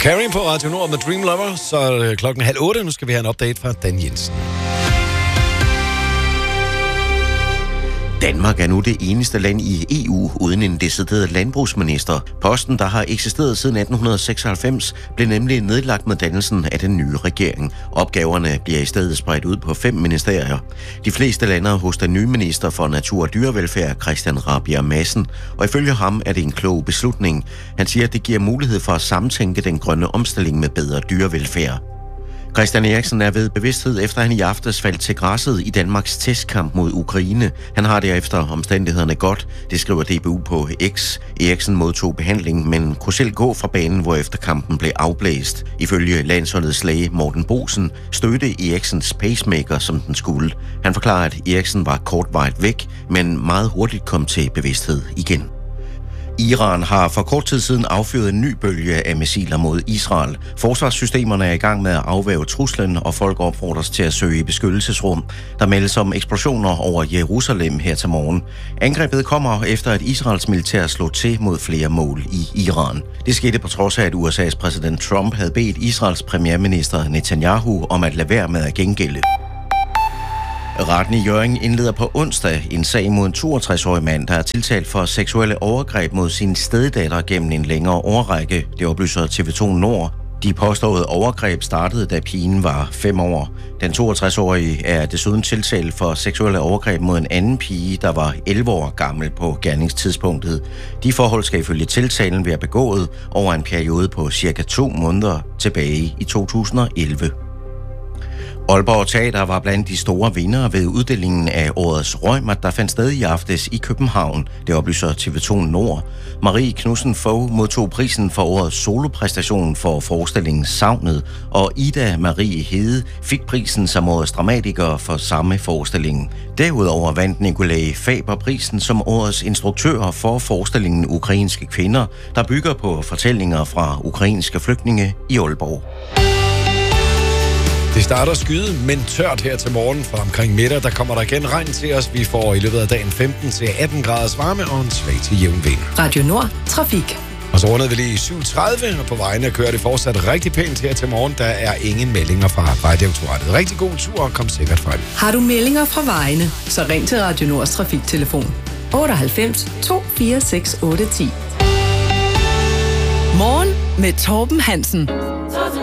Carrie på Radio Nord med Dream Lover, så er klokken 7:30. Nu skal vi have en update fra Dan Jensen. Danmark er nu det eneste land i EU uden en decideret landbrugsminister. Posten, der har eksisteret siden 1896, blev nemlig nedlagt med dannelsen af den nye regering. Opgaverne bliver i stedet spredt ud på 5 ministerier. De fleste lander hos den nye minister for natur og dyrevelfærd, Christian Rabjerg Madsen, og ifølge ham er det en klog beslutning. Han siger, at det giver mulighed for at samtænke den grønne omstilling med bedre dyrevelfærd. Christian Eriksen er ved bevidsthed, efter han i aftes faldt til græsset i Danmarks testkamp mod Ukraine. Han har derefter omstændighederne godt, det skriver DBU på X. Eriksen modtog behandling, men kunne selv gå fra banen, hvorefter kampen blev afblæst. Ifølge landsholdets læge Morten Bosen stødte Eriksens pacemaker, som den skulle. Han forklarer, at Eriksen var kortvarigt væk, men meget hurtigt kom til bevidsthed igen. Iran har for kort tid siden affyret en ny bølge af missiler mod Israel. Forsvarssystemerne er i gang med at afværge truslen, og folk opfordres til at søge i beskyttelsesrum. Der meldes om eksplosioner over Jerusalem her til morgen. Angrebet kommer efter, at Israels militær slog til mod flere mål i Iran. Det skete på trods af, at USA's præsident Trump havde bedt Israels premierminister Netanyahu om at lade være med at gengælde. Retten i Hjørring indleder på onsdag en sag mod en 62-årig mand, der er tiltalt for seksuelle overgreb mod sin steddatter gennem en længere årrække. Det oplyser TV2 Nord. De påståede overgreb startede, da pigen var 5 år. Den 62-årige er desuden tiltalt for seksuelle overgreb mod en anden pige, der var 11 år gammel på gerningstidspunktet. De forhold skal ifølge tiltalen være begået over en periode på cirka 2 måneder tilbage i 2011. Aalborg Teater var blandt de store vindere ved uddelingen af årets Reumert, der fandt sted i aftes i København. Det oplyser TV2 Nord. Marie Knudsen Fogh modtog prisen for årets solopræstation for forestillingen Savnet, og Ida Marie Hede fik prisen som årets dramatiker for samme forestilling. Derudover vandt Nicolai Faber prisen som årets instruktør for forestillingen Ukrainske Kvinder, der bygger på fortællinger fra ukrainske flygtninge i Aalborg. Det starter skyde, men tørt her til morgen fra omkring middag. Der kommer der igen regn til os. Vi får i løbet af dagen 15 til 18 graders varme og en svag til jævn vind. Radio Nord. Trafik. Og så rundede vi lige 7:30, og på vejene kører det fortsat rigtig pænt her til morgen. Der er ingen meldinger fra Vejdirektoratet. Rigtig god tur, og kom sikkert frem. Har du meldinger fra vejene, så ring til Radio Nords trafiktelefon 98 246 810. Morgen med Torben Hansen.